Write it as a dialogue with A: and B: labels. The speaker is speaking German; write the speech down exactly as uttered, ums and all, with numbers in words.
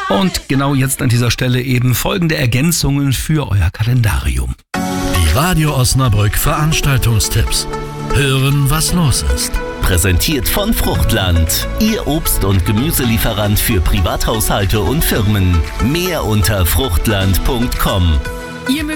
A: Und genau jetzt an dieser Stelle eben folgende Ergänzungen für euer Kalendarium.
B: Die Radio Osnabrück Veranstaltungstipps. Hören, was los ist.
C: Präsentiert von Fruchtland, Ihr Obst- und Gemüselieferant für Privathaushalte und Firmen. Mehr unter fruchtland punkt com.
D: Ihr